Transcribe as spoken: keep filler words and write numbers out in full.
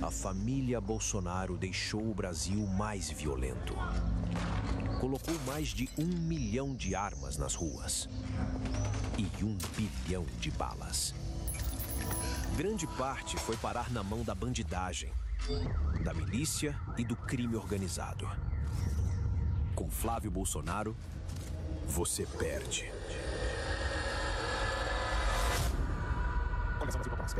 a família Bolsonaro deixou o Brasil mais violento. Colocou mais de um milhão de armas nas ruas e um bilhão de balas. Grande parte foi parar na mão da bandidagem, da milícia e do crime organizado. Com Flávio Bolsonaro, você perde.